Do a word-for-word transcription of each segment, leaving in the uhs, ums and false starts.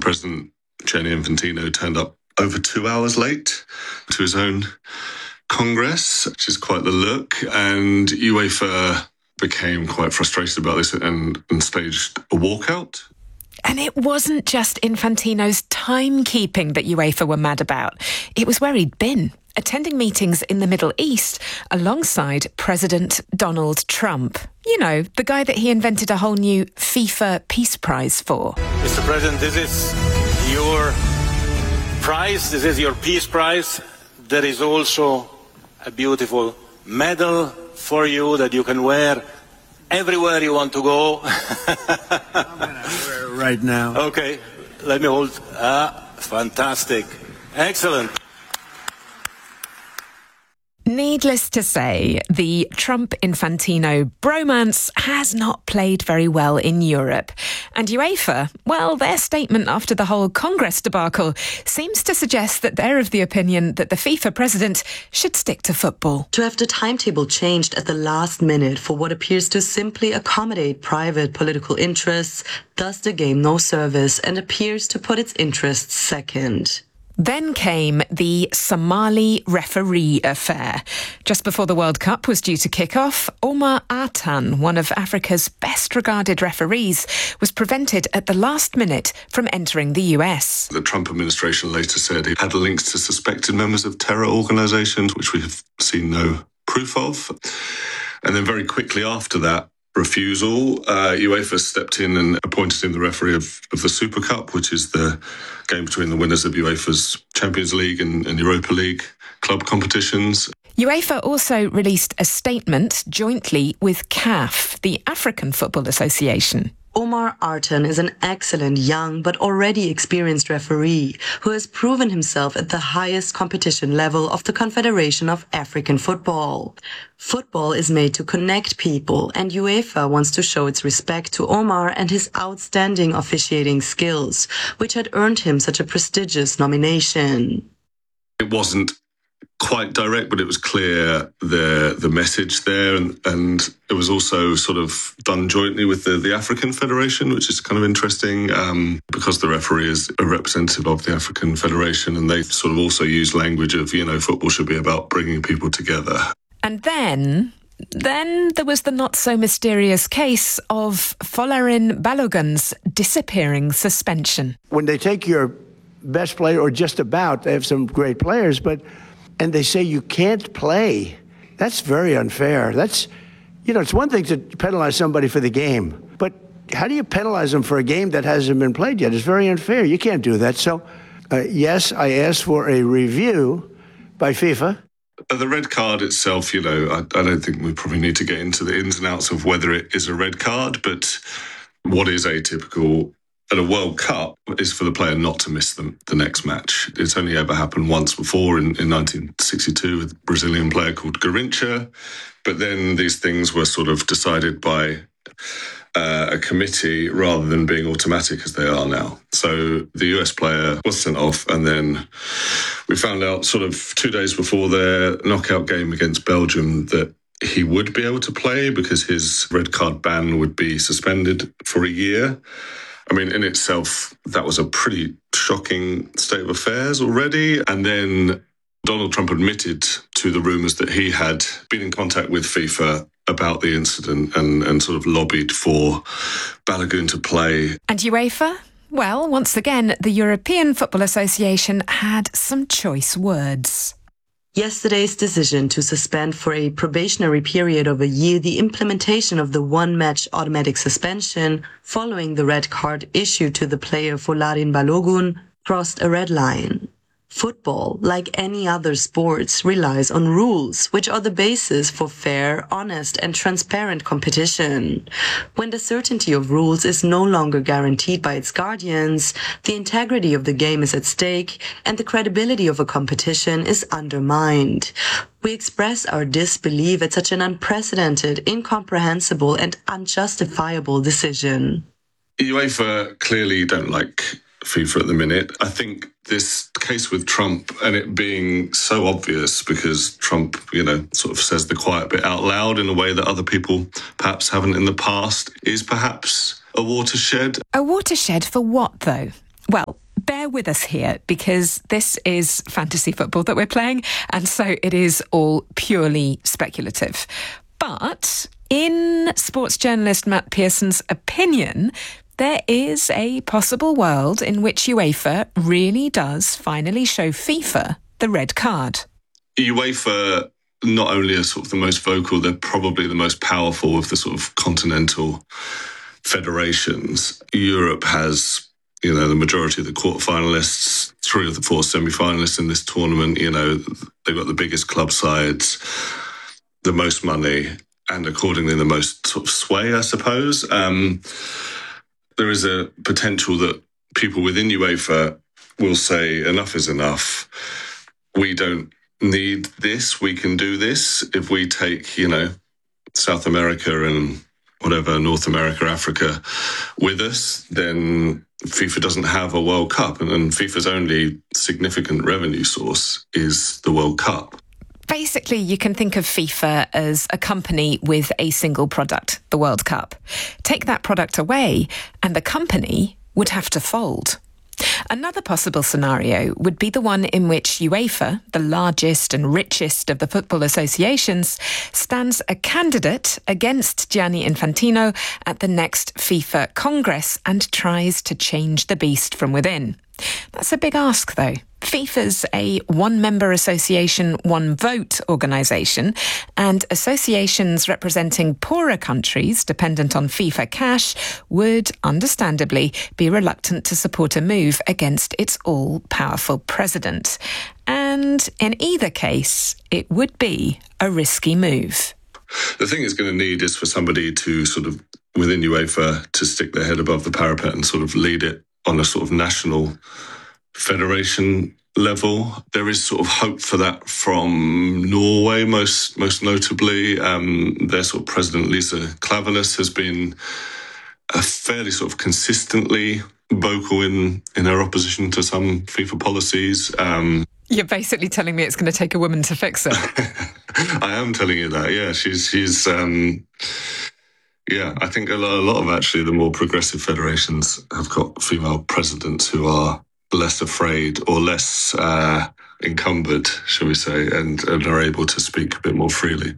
President Gianni Infantino turned up over two hours late to his own Congress, which is quite the look. And UEFA became quite frustrated about this and, and staged a walkout. And it wasn't just Infantino's timekeeping that UEFA were mad about. It was where he'd been, attending meetings in the Middle East alongside President Donald Trump. You know, the guy that he invented a whole new FIFA Peace Prize for. Mister President, this is your prize. This is your Peace Prize. There is also a beautiful medal for you that you can wear everywhere you want to go. I'm going to wear it right now. Okay, let me hold. Ah, fantastic. Excellent. Needless to say, the Trump-Infantino bromance has not played very well in Europe. And UEFA, well, their statement after the whole Congress debacle seems to suggest that they're of the opinion that the FIFA president should stick to football. To have the timetable changed at the last minute for what appears to simply accommodate private political interests does the game no service and appears to put its interests second. Then came the Somali referee affair. Just before the World Cup was due to kick off, Omar Artan, one of Africa's best-regarded referees, was prevented at the last minute from entering the U S. The Trump administration later said he had links to suspected members of terror organisations, which we have seen no proof of. And then very quickly after that refusal, uh, UEFA stepped in and appointed him the referee of, of the Super Cup, which is the game between the winners of UEFA's Champions League and, and Europa League club competitions. UEFA also released a statement jointly with C A F, the African Football Association. Omar Artan is an excellent young but already experienced referee who has proven himself at the highest competition level of the Confederation of African Football. Football is made to connect people, and UEFA wants to show its respect to Omar and his outstanding officiating skills, which had earned him such a prestigious nomination. It wasn't quite direct, but it was clear the the message there, and, and it was also sort of done jointly with the, the African Federation, which is kind of interesting um, because the referee is a representative of the African Federation, and they sort of also use language of, you know, football should be about bringing people together. And then... Then there was the not-so-mysterious case of Folarin Balogun's disappearing suspension. When they take your best player, or just about, they have some great players, but and they say you can't play. That's very unfair. That's, you know, it's one thing to penalize somebody for the game, but how do you penalize them for a game that hasn't been played yet? It's very unfair. You can't do that. So, uh, yes, I asked for a review by FIFA. The red card itself, you know, I, I don't think we probably need to get into the ins and outs of whether it is a red card, but what is atypical at a World Cup is for the player not to miss the, the next match. It's only ever happened once before in, in nineteen sixty-two with a Brazilian player called Garrincha. But then these things were sort of decided by uh, a committee rather than being automatic as they are now. So the U S player was sent off, and then we found out sort of two days before their knockout game against Belgium that he would be able to play because his red card ban would be suspended for a year. I mean, in itself, that was a pretty shocking state of affairs already. And then Donald Trump admitted to the rumours that he had been in contact with FIFA about the incident and, and sort of lobbied for Balogun to play. And UEFA? Well, once again, the European Football Association had some choice words. Yesterday's decision to suspend for a probationary period of a year the implementation of the one-match automatic suspension following the red card issued to the player Folarin Balogun crossed a red line. Football, like any other sports, relies on rules, which are the basis for fair, honest, and transparent competition. When the certainty of rules is no longer guaranteed by its guardians, the integrity of the game is at stake, and the credibility of a competition is undermined. We express our disbelief at such an unprecedented, incomprehensible, and unjustifiable decision. UEFA clearly don't like FIFA at the minute. I think this case with Trump and it being so obvious because Trump, you know, sort of says the quiet bit out loud in a way that other people perhaps haven't in the past is perhaps a watershed. A watershed for what, though? Well, bear with us here because this is fantasy football that we're playing, and so it is all purely speculative. But in sports journalist Matt Pearson's opinion, there is a possible world in which UEFA really does finally show FIFA the red card. UEFA not only are sort of the most vocal, they're probably the most powerful of the sort of continental federations. Europe has, you know, the majority of the quarterfinalists, three of the four semi-finalists in this tournament. You know, they've got the biggest club sides, the most money, and accordingly the most sort of sway, I suppose. Um, there is a potential that people within UEFA will say enough is enough. We don't need this. We can do this. If we take, you know, South America and whatever, North America, Africa with us, then FIFA doesn't have a World Cup. And, and FIFA's only significant revenue source is the World Cup. Basically, you can think of FIFA as a company with a single product, the World Cup. Take that product away and the company would have to fold. Another possible scenario would be the one in which UEFA, the largest and richest of the football associations, stands a candidate against Gianni Infantino at the next FIFA Congress and tries to change the beast from within. That's a big ask, though. FIFA's a one-member association, one-vote organisation, and associations representing poorer countries dependent on FIFA cash would, understandably, be reluctant to support a move against its all-powerful president. And in either case, it would be a risky move. The thing it's going to need is for somebody to sort of, within UEFA, to stick their head above the parapet and sort of lead it on a sort of national federation level. There is sort of hope for that from Norway, most most notably. Um, their sort of president, Lisa Klaveness, has been a fairly sort of consistently vocal in, in her opposition to some FIFA policies. Um, You're basically telling me it's going to take a woman to fix it. I am telling you that, yeah. She's, she's um, yeah, I think a lot, a lot of actually the more progressive federations have got female presidents who are less afraid or less uh, encumbered, shall we say, and, and are able to speak a bit more freely.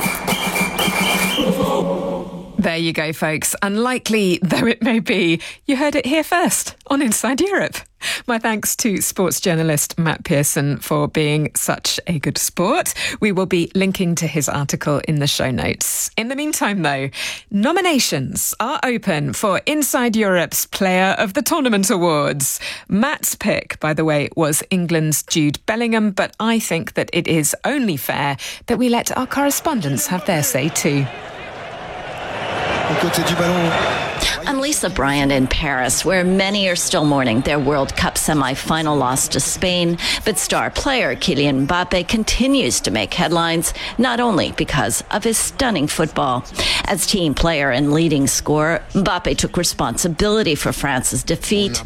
There you go, folks. Unlikely though it may be, you heard it here first on Inside Europe. My thanks to sports journalist Matt Pearson for being such a good sport. We will be linking to his article in the show notes. In the meantime, though, nominations are open for Inside Europe's Player of the Tournament Awards. Matt's pick, by the way, was England's Jude Bellingham, but I think that it is only fair that we let our correspondents have their say too. I'm Lisa Bryant in Paris, where many are still mourning their World Cup semi-final loss to Spain. But star player Kylian Mbappe continues to make headlines, not only because of his stunning football. As team player and leading scorer, Mbappe took responsibility for France's defeat.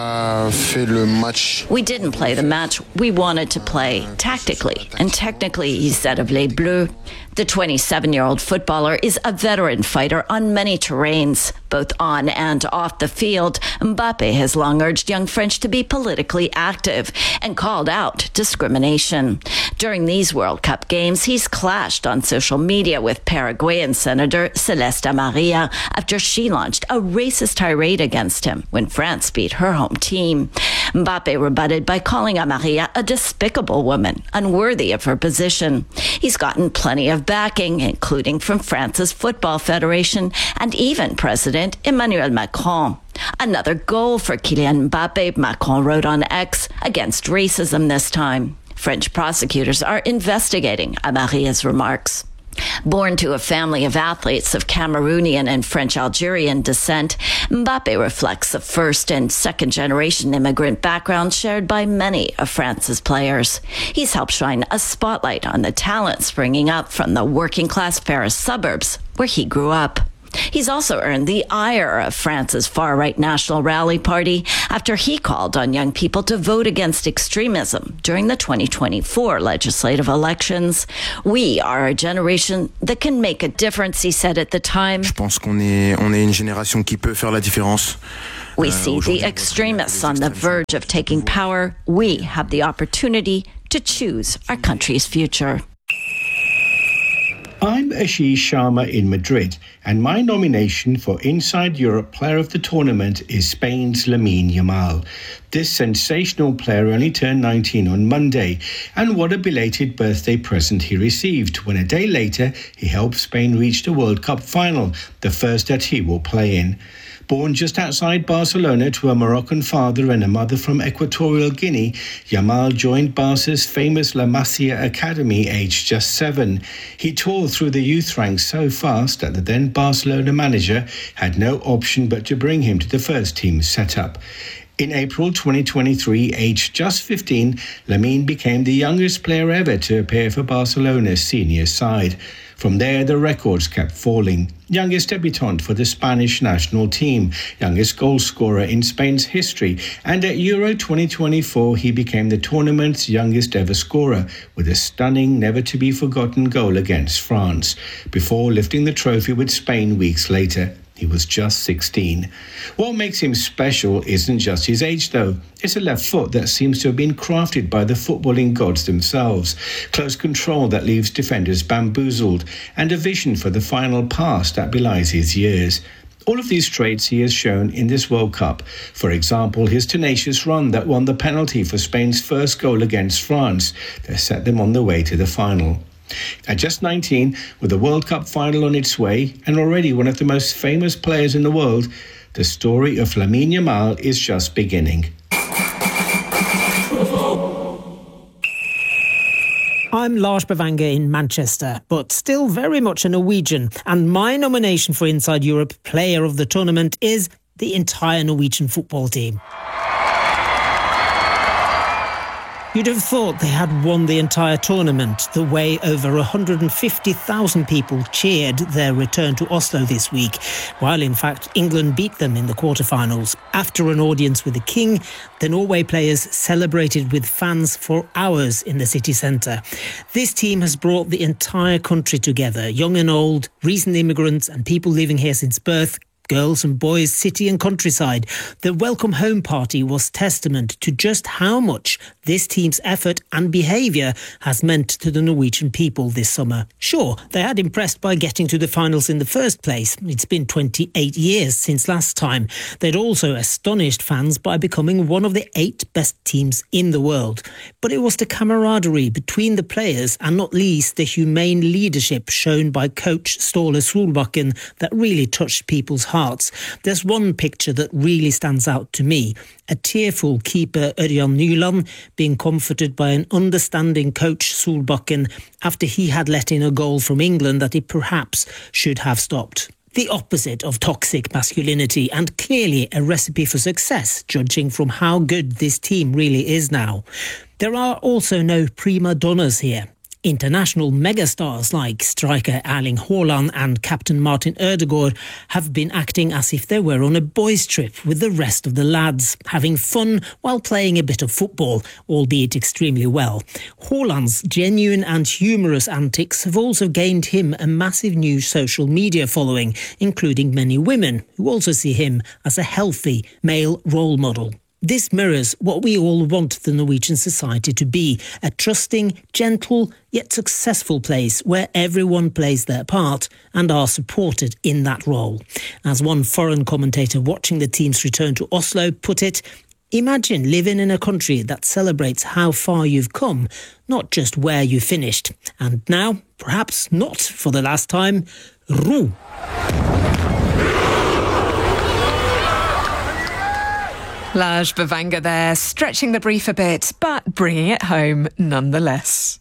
We didn't play the match we wanted to play, tactically and technically, he said of Les Bleus. The twenty-seven-year-old footballer is a veteran fighter on many terrains, both on and off the field. Mbappe has long urged young French to be politically active and called out discrimination. During these World Cup games, he's clashed on social media with Paraguayan Senator Celeste Amarilla after she launched a racist tirade against him when France beat her home team. Mbappe rebutted by calling Amarilla a despicable woman, unworthy of her position. He's gotten plenty of backing, including from France's Football Federation and even President Emmanuel Macron. Another goal for Kylian Mbappe, Macron wrote on X, against racism this time. French prosecutors are investigating Amarilla's remarks. Born to a family of athletes of Cameroonian and French-Algerian descent, Mbappe reflects the first and second generation immigrant background shared by many of France's players. He's helped shine a spotlight on the talent springing up from the working class Paris suburbs where he grew up. He's also earned the ire of France's far-right National Rally Party after he called on young people to vote against extremism during the twenty twenty-four legislative elections. We are a generation that can make a difference, he said at the time. Je pense qu'on est, on est une génération qui peut faire la différence. We see the extremists on the verge of taking power. We have the opportunity to choose our country's future. I'm Ashish Sharma in Madrid, and my nomination for Inside Europe Player of the Tournament is Spain's Lamine Yamal. This sensational player only turned nineteen on Monday, and what a belated birthday present he received when a day later he helped Spain reach the World Cup final, the first that he will play in. Born just outside Barcelona to a Moroccan father and a mother from Equatorial Guinea, Yamal joined Barca's famous La Masia Academy aged just seven. He tore through the youth ranks so fast that the then Barcelona manager had no option but to bring him to the first team setup. In April twenty twenty-three, aged just fifteen, Lamine became the youngest player ever to appear for Barcelona's senior side. From there, the records kept falling. Youngest debutant for the Spanish national team, youngest goal scorer in Spain's history, and at Euro twenty twenty-four, he became the tournament's youngest ever scorer with a stunning, never-to-be-forgotten goal against France, before lifting the trophy with Spain weeks later. He was just sixteen. What makes him special isn't just his age, though. It's a left foot that seems to have been crafted by the footballing gods themselves, close control that leaves defenders bamboozled, and a vision for the final pass that belies his years. All of these traits he has shown in this World Cup. For example, his tenacious run that won the penalty for Spain's first goal against France that set them on the way to the final. At just nineteen, with the World Cup final on its way, and already one of the most famous players in the world, the story of Lamine Yamal is just beginning. I'm Lars Bavanger in Manchester, but still very much a Norwegian, and my nomination for Inside Europe Player of the Tournament is the entire Norwegian football team. You'd have thought they had won the entire tournament, the way over one hundred fifty thousand people cheered their return to Oslo this week, while in fact England beat them in the quarterfinals. After an audience with the King, the Norway players celebrated with fans for hours in the city centre. This team has brought the entire country together, young and old, recent immigrants and people living here since birth, girls and boys, city and countryside. The welcome home party was testament to just how much this team's effort and behaviour has meant to the Norwegian people this summer. Sure, they had impressed by getting to the finals in the first place. It's been twenty-eight years since last time. They'd also astonished fans by becoming one of the eight best teams in the world. But it was the camaraderie between the players and not least the humane leadership shown by coach Ståle Solbakken that really touched people's hearts. Hearts. There's one picture that really stands out to me. A tearful keeper Ørjan Nyland being comforted by an understanding coach Solbakken after he had let in a goal from England that he perhaps should have stopped. The opposite of toxic masculinity and clearly a recipe for success, judging from how good this team really is now. There are also no prima donnas here. International megastars like striker Erling Haaland and captain Martin Ødegaard have been acting as if they were on a boys' trip with the rest of the lads, having fun while playing a bit of football, albeit extremely well. Haaland's genuine and humorous antics have also gained him a massive new social media following, including many women who also see him as a healthy male role model. This mirrors what we all want the Norwegian society to be, a trusting, gentle, yet successful place where everyone plays their part and are supported in that role. As one foreign commentator watching the team's return to Oslo put it, imagine living in a country that celebrates how far you've come, not just where you finished. And now, perhaps not for the last time, Ro. Lars Bavanger there, stretching the brief a bit, but bringing it home nonetheless.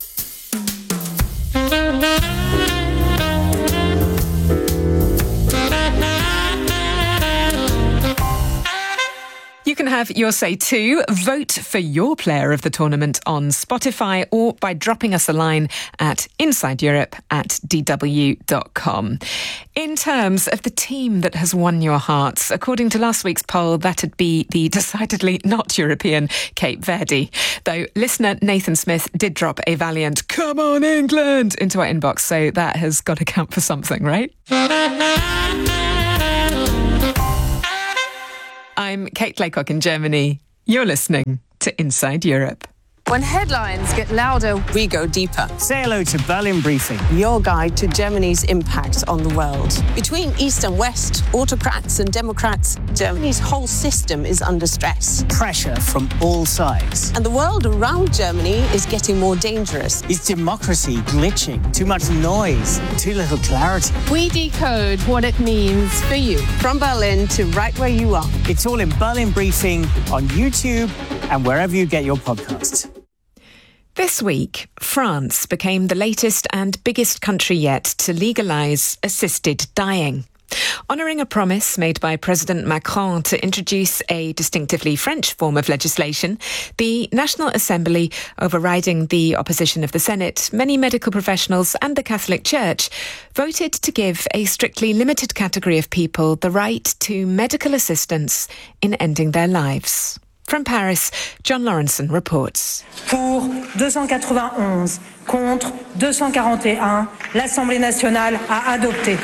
You can have your say too. Vote for your player of the tournament on Spotify or by dropping us a line at insideeurope at d w dot com. In terms of the team that has won your hearts, according to last week's poll, that'd be the decidedly not European Cape Verde. Though listener Nathan Smith did drop a valiant "Come on England" into our inbox, so that has got to count for something, right? I'm Kate Laycock in Germany. You're listening to Inside Europe. When headlines get louder, we go deeper. Say hello to Berlin Briefing, your guide to Germany's impact on the world. Between East and West, autocrats and democrats, Germany's whole system is under stress. Pressure from all sides. And the world around Germany is getting more dangerous. Is democracy glitching? Too much noise? Too little clarity? We decode what it means for you. From Berlin to right where you are. It's all in Berlin Briefing on YouTube and wherever you get your podcasts. This week, France became the latest and biggest country yet to legalise assisted dying. Honouring a promise made by President Macron to introduce a distinctively French form of legislation, the National Assembly, overriding the opposition of the Senate, many medical professionals and the Catholic Church, voted to give a strictly limited category of people the right to medical assistance in ending their lives. From Paris, John Lawrenson reports. Pour deux cent quatre-vingt-onze, contre deux cent quarante et un, l'Assemblée nationale a adopté.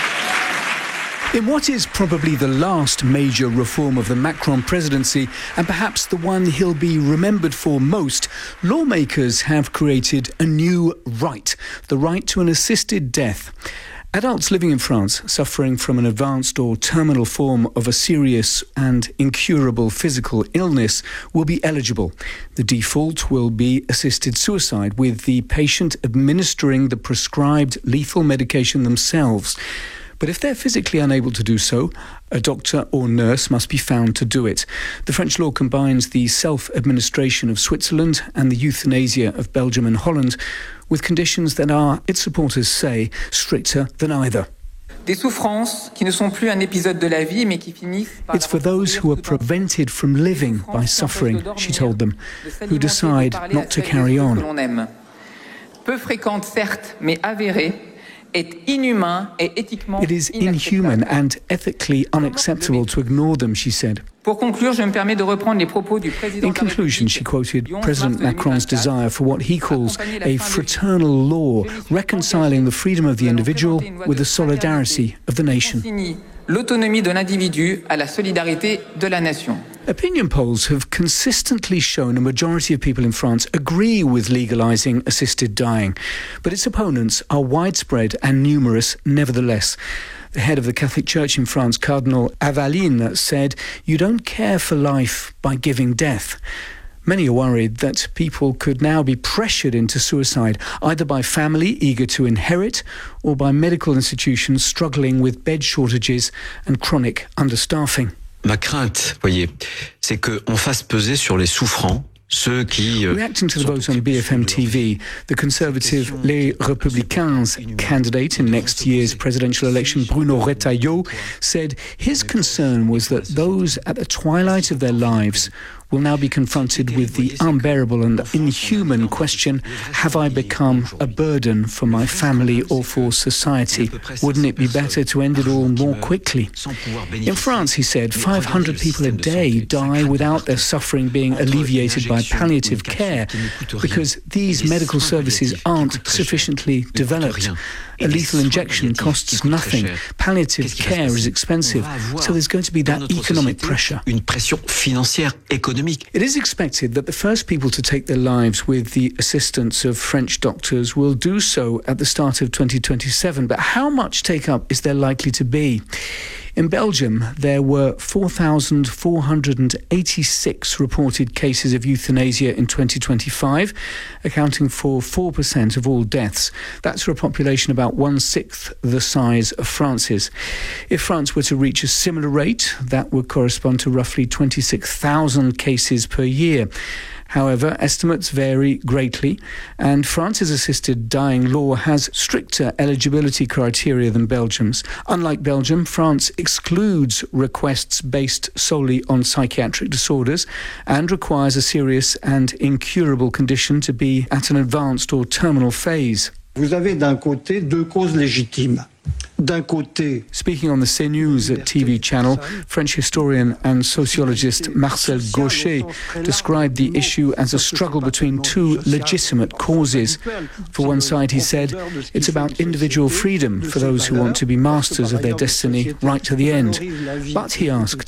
In what is probably the last major reform of the Macron presidency, and perhaps the one he'll be remembered for most, lawmakers have created a new right, the right to an assisted death. Adults living in France suffering from an advanced or terminal form of a serious and incurable physical illness will be eligible. The default will be assisted suicide, with the patient administering the prescribed lethal medication themselves. But if they're physically unable to do so, a doctor or nurse must be found to do it. The French law combines the self-administration of Switzerland and the euthanasia of Belgium and Holland, with conditions that are, its supporters say, stricter than either. Des souffrances qui ne sont plus un épisode de la vie, mais qui finissent par... It's for those who are prevented from living by suffering, she told them, who decide not to carry on. Peu fréquente, certes, mais avérée. It is inhuman and ethically unacceptable to ignore them, she said. In conclusion, she quoted President Macron's desire for what he calls a fraternal law, reconciling the freedom of the individual with the solidarity of the nation. L'autonomie de l'individu à la solidarité de la nation. Opinion polls have consistently shown a majority of people in France agree with legalising assisted dying, but its opponents are widespread and numerous nevertheless. The head of the Catholic Church in France, Cardinal Aveline, said, "You don't care for life by giving death." Many are worried that people could now be pressured into suicide, either by family eager to inherit or by medical institutions struggling with bed shortages and chronic understaffing. Ma crainte, voyez, c'est qu'on fasse peser sur les souffrants ceux qui... Reacting to the vote on B F M T V, the Conservative Les Républicains candidate in next year's presidential election, Bruno Retailleau, said his concern was that those at the twilight of their lives will now be confronted with the unbearable and inhuman question, have I become a burden for my family or for society? Wouldn't it be better to end it all more quickly? In France, he said, five hundred people a day die without their suffering being alleviated by palliative care because these medical services aren't sufficiently developed. A lethal injection costs nothing. Palliative care is expensive, so there's going to be that economic pressure. Une pression financière économique. It is expected that the first people to take their lives with the assistance of French doctors will do so at the start of twenty twenty-seven, but how much take-up is there likely to be? In Belgium, there were four thousand four hundred eighty-six reported cases of euthanasia in twenty twenty-five, accounting for four percent of all deaths. That's for a population about one-sixth the size of France's. If France were to reach a similar rate, that would correspond to roughly twenty-six thousand cases per year. However, estimates vary greatly, and France's assisted dying law has stricter eligibility criteria than Belgium's. Unlike Belgium, France excludes requests based solely on psychiatric disorders and requires a serious and incurable condition to be at an advanced or terminal phase. Vous avez d'un côté deux causes légitimes. Speaking on the CNews T V channel, French historian and sociologist Marcel Gauchet described the issue as a struggle between two legitimate causes. For one side, he said, it's about individual freedom for those who want to be masters of their destiny right to the end. But, he asked,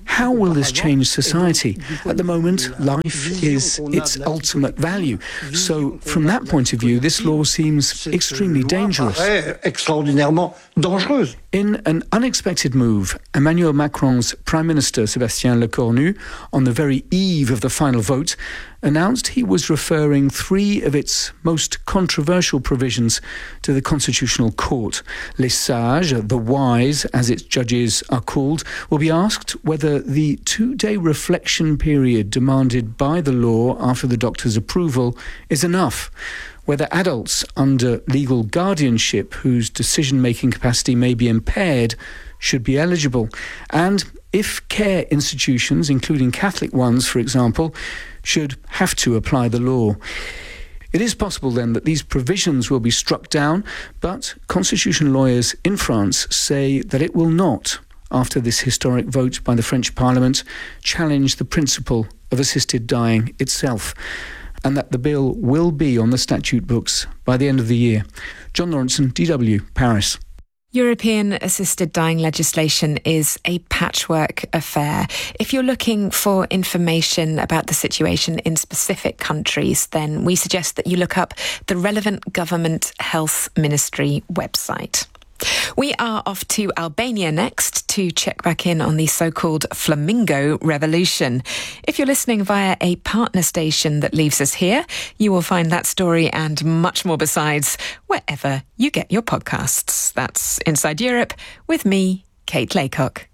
How will this change society? At the moment, life is its ultimate value. So, from that point of view, this law seems extremely dangerous. Extraordinairement dangereuse. In an unexpected move, Emmanuel Macron's Prime Minister, Sébastien Lecornu, on the very eve of the final vote, announced he was referring three of its most controversial provisions to the Constitutional Court. Les Sages, the wise, as its judges are called, will be asked whether the two-day reflection period demanded by the law after the doctor's approval is enough, whether adults under legal guardianship whose decision-making capacity may be impaired should be eligible, and if care institutions, including Catholic ones, for example, should have to apply the law. It is possible then that these provisions will be struck down, but constitution lawyers in France say that it will not, after this historic vote by the French Parliament, challenge the principle of assisted dying itself, and that the bill will be on the statute books by the end of the year. John Lawrenson, D W, Paris. European assisted dying legislation is a patchwork affair. If you're looking for information about the situation in specific countries, then we suggest that you look up the relevant government health ministry website. We are off to Albania next to check back in on the so-called Flamingo Revolution. If you're listening via a partner station that leaves us here, you will find that story and much more besides wherever you get your podcasts. That's Inside Europe with me, Kate Laycock.